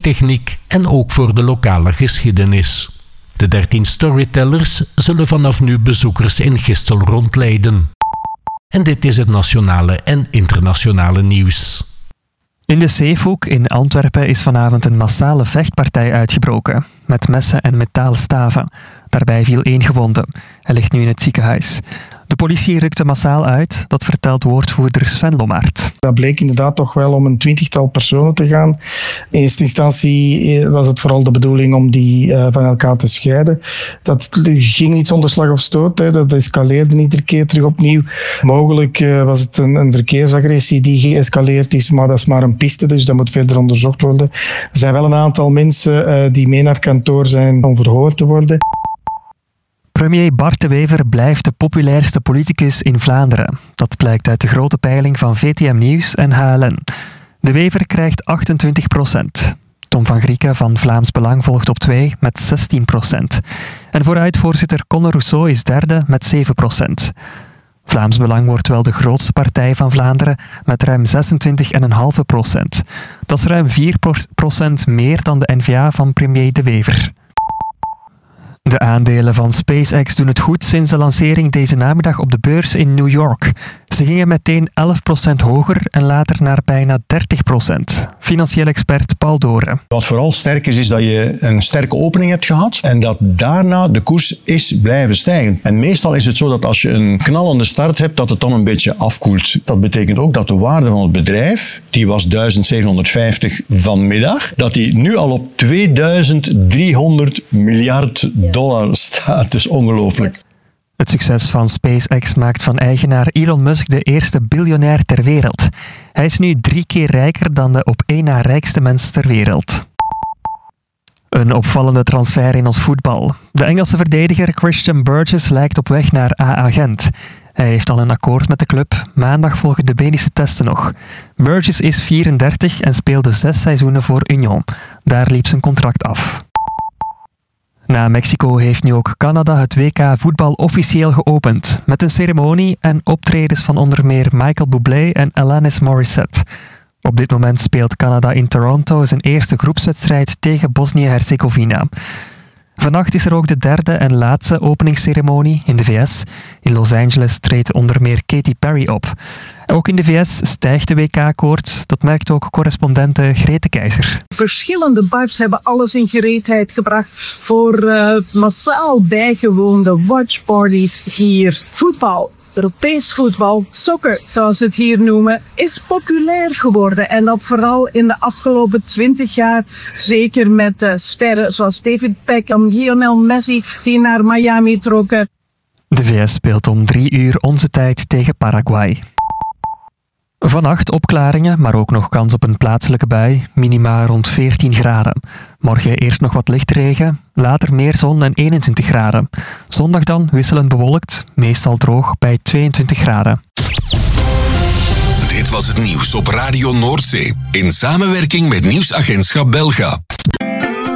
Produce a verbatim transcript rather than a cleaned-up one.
techniek en ook voor de lokale geschiedenis. De dertien storytellers zullen vanaf nu bezoekers in Gistel rondleiden. En dit is het nationale en internationale nieuws. In de Zeehoek in Antwerpen is vanavond een massale vechtpartij uitgebroken, met messen en metalen staven. Daarbij viel één gewonde. Hij ligt nu in het ziekenhuis. De politie rukte massaal uit, dat vertelt woordvoerder Sven Lomaert. Dat bleek inderdaad toch wel om een twintigtal personen te gaan. In eerste instantie was het vooral de bedoeling om die uh, van elkaar te scheiden. Dat ging niet zonder slag of stoot. Hè. Dat escaleerde iedere keer terug opnieuw. Mogelijk uh, was het een, een verkeersagressie die geëscaleerd is, maar dat is maar een piste, dus dat moet verder onderzocht worden. Er zijn wel een aantal mensen uh, die mee naar kantoor zijn om verhoord te worden. Premier Bart De Wever blijft de populairste politicus in Vlaanderen. Dat blijkt uit de grote peiling van V T M Nieuws en H L N. De Wever krijgt achtentwintig procent. Tom van Grieken van Vlaams Belang volgt op twee met zestien procent. En vooruitvoorzitter Conor Rousseau is derde met zeven procent. Vlaams Belang wordt wel de grootste partij van Vlaanderen met ruim zesentwintig komma vijf procent. Dat is ruim vier procent meer dan de N V A van premier De Wever. De aandelen van SpaceX doen het goed sinds de lancering deze namiddag op de beurs in New York. Ze gingen meteen elf procent hoger en later naar bijna dertig procent. Financieel expert Paul Doren. Wat vooral sterk is, is dat je een sterke opening hebt gehad en dat daarna de koers is blijven stijgen. En meestal is het zo dat als je een knallende start hebt, dat het dan een beetje afkoelt. Dat betekent ook dat de waarde van het bedrijf, die was duizend zevenhonderdvijftig vanmiddag, dat die nu al op tweeduizend driehonderd miljard dollar staat. Dat is ongelooflijk. Het succes van SpaceX maakt van eigenaar Elon Musk de eerste biljonair ter wereld. Hij is nu drie keer rijker dan de op één na rijkste mens ter wereld. Een opvallende transfer in ons voetbal. De Engelse verdediger Christian Burgess lijkt op weg naar A A Gent. Hij heeft al een akkoord met de club. Maandag volgen de medische testen nog. Burgess is vierendertig en speelde zes seizoenen voor Union. Daar liep zijn contract af. Na Mexico heeft nu ook Canada het W K voetbal officieel geopend, met een ceremonie en optredens van onder meer Michael Bublé en Alanis Morissette. Op dit moment speelt Canada in Toronto zijn eerste groepswedstrijd tegen Bosnië-Herzegovina. Vannacht is er ook de derde en laatste openingsceremonie in de V S. In Los Angeles treedt onder meer Katy Perry op. Ook in de V S stijgt de W K-koorts, dat merkt ook correspondente Grete Keizer. Verschillende bars hebben alles in gereedheid gebracht voor uh, massaal bijgewoonde watchparties hier. Voetbal, Europees voetbal, soccer zoals ze het hier noemen, is populair geworden. En dat vooral in de afgelopen twintig jaar, zeker met uh, sterren zoals David Beckham, Lionel Messi die naar Miami trokken. De V S speelt om drie uur onze tijd tegen Paraguay. Vannacht opklaringen, maar ook nog kans op een plaatselijke bui, minima rond veertien graden. Morgen eerst nog wat lichtregen, later meer zon en eenentwintig graden. Zondag dan wisselend bewolkt, meestal droog bij tweeëntwintig graden. Dit was het nieuws op Radio Noordzee, in samenwerking met Nieuwsagentschap Belga.